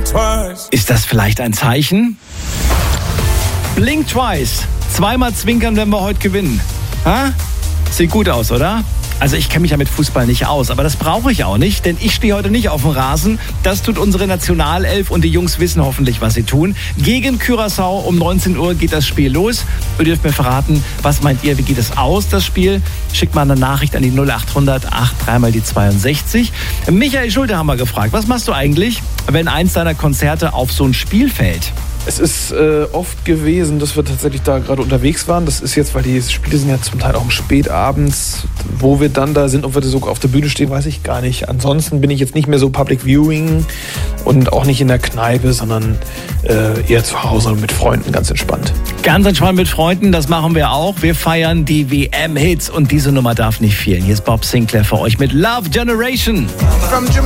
Ist das vielleicht ein Zeichen? Blink twice. Zweimal zwinkern, wenn wir heute gewinnen. Ha? Sieht gut aus, oder? Also ich kenne mich ja mit Fußball nicht aus, aber das brauche ich auch nicht, denn ich stehe heute nicht auf dem Rasen. Das tut unsere Nationalelf und die Jungs wissen hoffentlich, was sie tun. Gegen Curaçao um 19 Uhr geht das Spiel los. Ihr dürft mir verraten, was meint ihr, wie geht es aus, das Spiel? Schickt mal eine Nachricht an die 0800 83 mal die 62. Michael Schulte haben wir gefragt, was machst du eigentlich, wenn eins deiner Konzerte auf so ein Spiel fällt? Es ist oft gewesen, dass wir tatsächlich da gerade unterwegs waren. Das ist jetzt, weil die Spiele sind ja zum Teil auch spät abends. Wo wir dann da sind, ob wir da sogar auf der Bühne stehen, weiß ich gar nicht. Ansonsten bin ich jetzt nicht mehr so Public Viewing und auch nicht in der Kneipe, sondern eher zu Hause und mit Freunden, ganz entspannt. Ganz entspannt mit Freunden, das machen wir auch. Wir feiern die WM-Hits und diese Nummer darf nicht fehlen. Hier ist Bob Sinclair für euch mit Love Generation.